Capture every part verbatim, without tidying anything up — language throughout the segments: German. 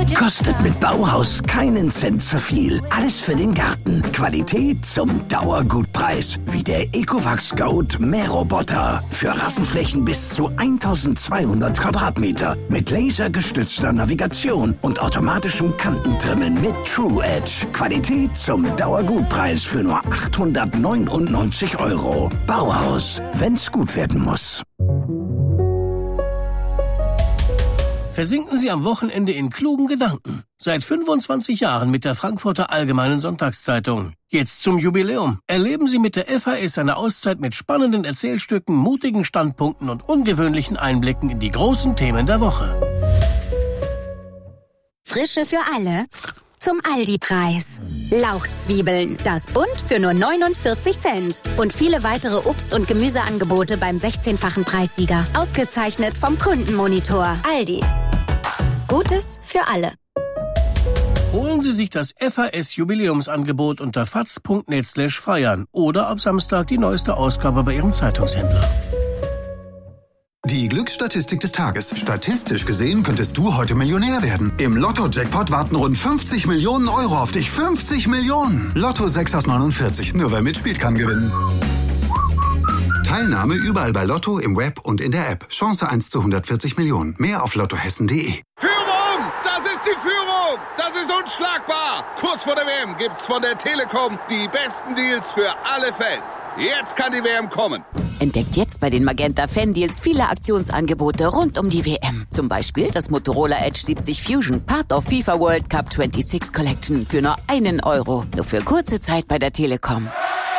Kostet mit Bauhaus keinen Cent zu viel. Alles für den Garten. Qualität zum Dauergutpreis. Wie der Ecovacs Goat Mähroboter. Für Rasenflächen bis zu eintausendzweihundert Quadratmeter. Mit lasergestützter Navigation und automatischem Kantentrimmen mit True Edge. Qualität zum Dauergutpreis für nur achthundertneunundneunzig Euro. Bauhaus, wenn's gut werden muss. Versinken Sie am Wochenende in klugen Gedanken. Seit fünfundzwanzig Jahren mit der Frankfurter Allgemeinen Sonntagszeitung. Jetzt zum Jubiläum. Erleben Sie mit der F A S eine Auszeit mit spannenden Erzählstücken, mutigen Standpunkten und ungewöhnlichen Einblicken in die großen Themen der Woche. Frische für alle zum Aldi-Preis. Lauchzwiebeln, das Bund für nur neunundvierzig Cent. Und viele weitere Obst- und Gemüseangebote beim sechzehnfachen Preissieger. Ausgezeichnet vom Kundenmonitor. Aldi. Gutes für alle. Holen Sie sich das F A S-Jubiläumsangebot unter faz punkt net slash feiern oder ab Samstag die neueste Ausgabe bei Ihrem Zeitungshändler. Die Glücksstatistik des Tages. Statistisch gesehen könntest du heute Millionär werden. Im Lotto-Jackpot warten rund fünfzig Millionen Euro auf dich. fünfzig Millionen! Lotto sechs aus neunundvierzig. Nur wer mitspielt, kann gewinnen. Teilnahme überall bei Lotto, im Web und in der App. Chance eins zu hundertvierzig Millionen. Mehr auf lottohessen punkt de. Führung! Das ist die Führung! Das ist unschlagbar! Kurz vor der W M gibt's von der Telekom die besten Deals für alle Fans. Jetzt kann die W M kommen. Entdeckt jetzt bei den Magenta Fan Deals viele Aktionsangebote rund um die W M. Zum Beispiel das Motorola Edge siebzig Fusion, Part of FIFA World Cup sechsundzwanzig Collection für nur einen Euro. Nur für kurze Zeit bei der Telekom.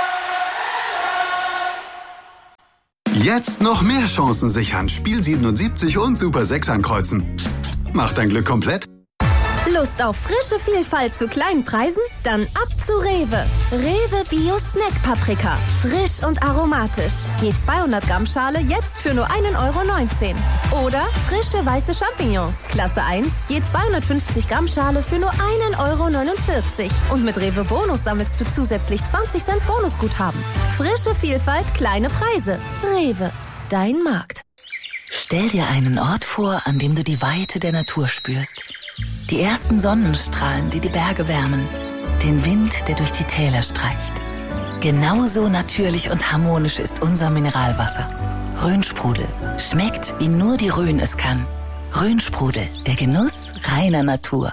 Jetzt noch mehr Chancen sichern. Spiel siebenundsiebzig und Super sechs ankreuzen. Macht dein Glück komplett. Lust auf frische Vielfalt zu kleinen Preisen? Dann ab zu Rewe. Rewe Bio Snack Paprika. Frisch und aromatisch. Je zweihundert Gramm Schale jetzt für nur einen Euro neunzehn. Oder frische weiße Champignons. Klasse eins. Je zweihundertfünfzig Gramm Schale für nur einen Euro neunundvierzig. Und mit Rewe Bonus sammelst du zusätzlich zwanzig Cent Bonusguthaben. Frische Vielfalt, kleine Preise. Rewe. Dein Markt. Stell dir einen Ort vor, an dem du die Weite der Natur spürst. Die ersten Sonnenstrahlen, die die Berge wärmen. Den Wind, der durch die Täler streicht. Genauso natürlich und harmonisch ist unser Mineralwasser. Rhönsprudel. Schmeckt, wie nur die Rhön es kann. Rhönsprudel, der Genuss reiner Natur.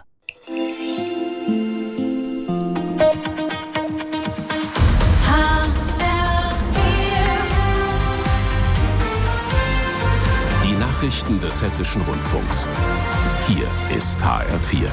Die Nachrichten des Hessischen Rundfunks. Hier ist H R vier.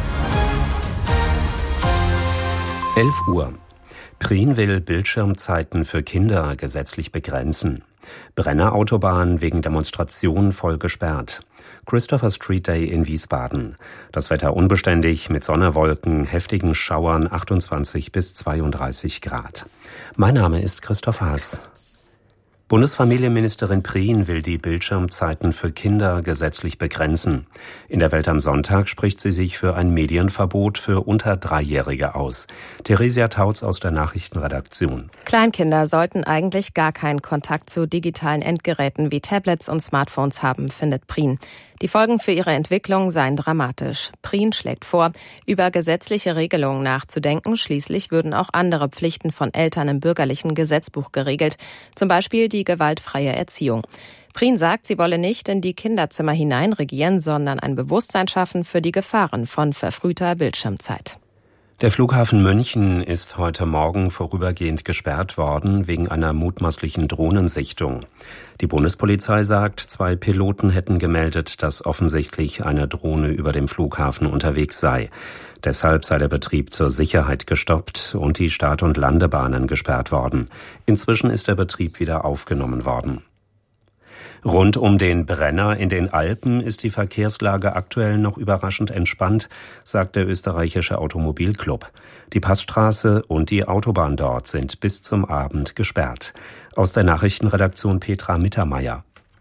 elf Uhr. Prien will Bildschirmzeiten für Kinder gesetzlich begrenzen. Brenner Autobahn wegen Demonstration voll gesperrt. Christopher Street Day in Wiesbaden. Das Wetter unbeständig mit Sonne, heftigen Schauern, achtundzwanzig bis zweiunddreißig Grad. Mein Name ist Christoph Haas. Bundesfamilienministerin Prien will die Bildschirmzeiten für Kinder gesetzlich begrenzen. In der Welt am Sonntag spricht sie sich für ein Medienverbot für unter Dreijährige aus. Theresia Tautz aus der Nachrichtenredaktion. Kleinkinder sollten eigentlich gar keinen Kontakt zu digitalen Endgeräten wie Tablets und Smartphones haben, findet Prien. Die Folgen für ihre Entwicklung seien dramatisch. Prien schlägt vor, über gesetzliche Regelungen nachzudenken. Schließlich würden auch andere Pflichten von Eltern im bürgerlichen Gesetzbuch geregelt, zum Beispiel die gewaltfreie Erziehung. Prien sagt, sie wolle nicht in die Kinderzimmer hineinregieren, sondern ein Bewusstsein schaffen für die Gefahren von verfrühter Bildschirmzeit. Der Flughafen München ist heute Morgen vorübergehend gesperrt worden wegen einer mutmaßlichen Drohnensichtung. Die Bundespolizei sagt, zwei Piloten hätten gemeldet, dass offensichtlich eine Drohne über dem Flughafen unterwegs sei. Deshalb sei der Betrieb zur Sicherheit gestoppt und die Start- und Landebahnen gesperrt worden. Inzwischen ist der Betrieb wieder aufgenommen worden. Rund um den Brenner in den Alpen ist die Verkehrslage aktuell noch überraschend entspannt, sagt der österreichische Automobilclub. Die Passstraße und die Autobahn dort sind bis zum Abend gesperrt. Aus der Nachrichtenredaktion Petra Mittermeier.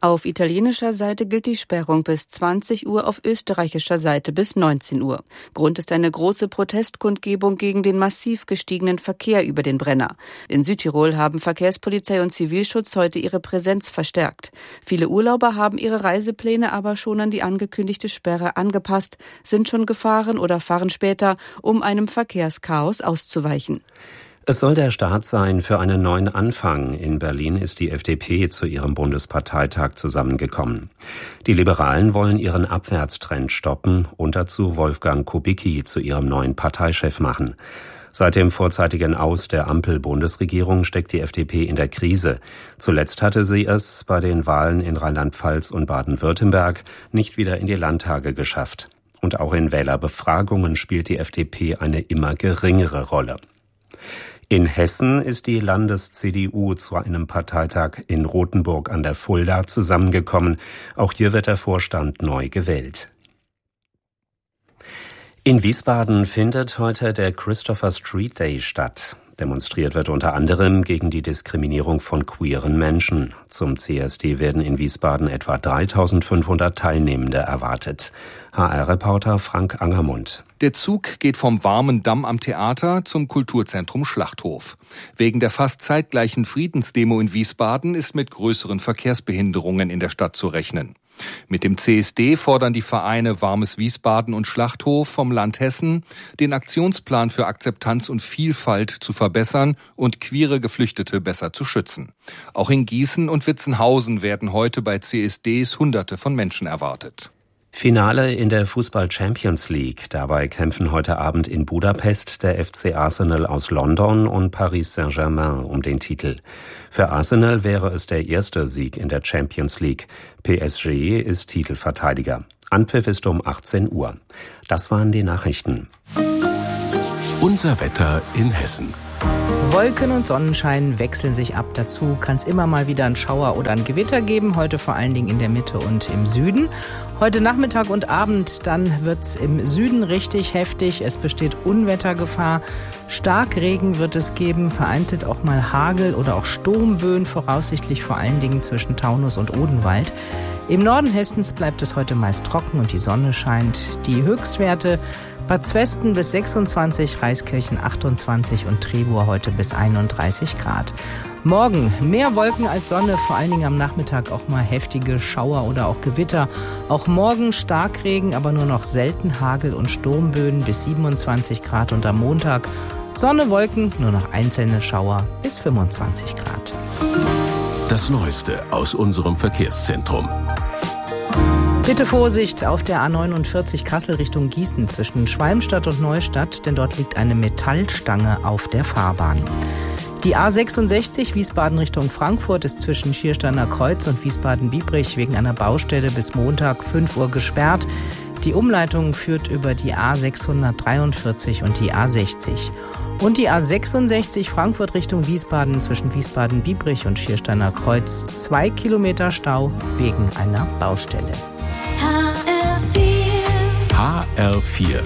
Auf italienischer Seite gilt die Sperrung bis zwanzig Uhr, auf österreichischer Seite bis neunzehn Uhr. Grund ist eine große Protestkundgebung gegen den massiv gestiegenen Verkehr über den Brenner. In Südtirol haben Verkehrspolizei und Zivilschutz heute ihre Präsenz verstärkt. Viele Urlauber haben ihre Reisepläne aber schon an die angekündigte Sperre angepasst, sind schon gefahren oder fahren später, um einem Verkehrschaos auszuweichen. Es soll der Start sein für einen neuen Anfang. In Berlin ist die F D P zu ihrem Bundesparteitag zusammengekommen. Die Liberalen wollen ihren Abwärtstrend stoppen und dazu Wolfgang Kubicki zu ihrem neuen Parteichef machen. Seit dem vorzeitigen Aus der Ampel-Bundesregierung steckt die F D P in der Krise. Zuletzt hatte sie es bei den Wahlen in Rheinland-Pfalz und Baden-Württemberg nicht wieder in die Landtage geschafft. Und auch in Wählerbefragungen spielt die F D P eine immer geringere Rolle. In Hessen ist die Landes-C D U zu einem Parteitag in Rothenburg an der Fulda zusammengekommen. Auch hier wird der Vorstand neu gewählt. In Wiesbaden findet heute der Christopher Street Day statt. Demonstriert wird unter anderem gegen die Diskriminierung von queeren Menschen. Zum C S D werden in Wiesbaden etwa dreitausendfünfhundert Teilnehmende erwartet. H R-Reporter Frank Angermund. Der Zug geht vom warmen Damm am Theater zum Kulturzentrum Schlachthof. Wegen der fast zeitgleichen Friedensdemo in Wiesbaden ist mit größeren Verkehrsbehinderungen in der Stadt zu rechnen. Mit dem C S D fordern die Vereine Warmes Wiesbaden und Schlachthof vom Land Hessen, den Aktionsplan für Akzeptanz und Vielfalt zu verbessern und queere Geflüchtete besser zu schützen. Auch in Gießen und Witzenhausen werden heute bei C S Ds Hunderte von Menschen erwartet. Finale in der Fußball-Champions League. Dabei kämpfen heute Abend in Budapest der F C Arsenal aus London und Paris Saint-Germain um den Titel. Für Arsenal wäre es der erste Sieg in der Champions League. P S G ist Titelverteidiger. Anpfiff ist um achtzehn Uhr. Das waren die Nachrichten. Unser Wetter in Hessen. Wolken und Sonnenschein wechseln sich ab. Dazu kann es immer mal wieder einen Schauer oder ein Gewitter geben. Heute vor allen Dingen in der Mitte und im Süden. Heute Nachmittag und Abend, dann wird es im Süden richtig heftig. Es besteht Unwettergefahr. Starkregen wird es geben, vereinzelt auch mal Hagel oder auch Sturmböen, voraussichtlich vor allen Dingen zwischen Taunus und Odenwald. Im Norden Hessens bleibt es heute meist trocken und die Sonne scheint. Die Höchstwerte: Bad Zwesten bis sechsundzwanzig, Reiskirchen achtundzwanzig und Trebur heute bis einunddreißig Grad. Morgen mehr Wolken als Sonne, vor allen Dingen am Nachmittag auch mal heftige Schauer oder auch Gewitter. Auch morgen Starkregen, aber nur noch selten Hagel und Sturmböen bis siebenundzwanzig Grad und am Montag Sonne, Wolken, nur noch einzelne Schauer bis fünfundzwanzig Grad. Das Neueste aus unserem Verkehrszentrum. Bitte Vorsicht auf der A neunundvierzig Kassel Richtung Gießen zwischen Schwalmstadt und Neustadt, denn dort liegt eine Metallstange auf der Fahrbahn. Die A sechsundsechzig Wiesbaden Richtung Frankfurt ist zwischen Schiersteiner Kreuz und Wiesbaden-Biebrich wegen einer Baustelle bis Montag fünf Uhr gesperrt. Die Umleitung führt über die A sechshundertdreiundvierzig und die A sechzig. Und die A sechsundsechzig Frankfurt Richtung Wiesbaden zwischen Wiesbaden-Biebrich und Schiersteiner Kreuz. Zwei Kilometer Stau wegen einer Baustelle. H R vier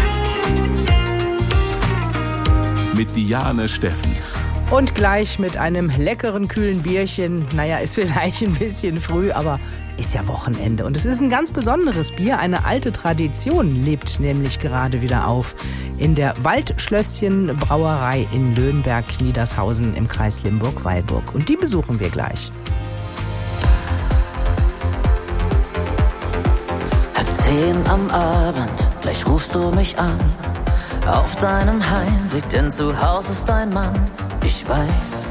mit Diane Steffens. Und gleich mit einem leckeren, kühlen Bierchen. Naja, ist vielleicht ein bisschen früh, aber ist ja Wochenende. Und es ist ein ganz besonderes Bier. Eine alte Tradition lebt nämlich gerade wieder auf. In der Waldschlösschen Brauerei in Löhnberg-Niedershausen im Kreis Limburg-Weilburg. Und die besuchen wir gleich. Halb zehn am Abend, gleich rufst du mich an. Auf deinem Heimweg, denn zu Hause ist dein Mann. Ich weiß,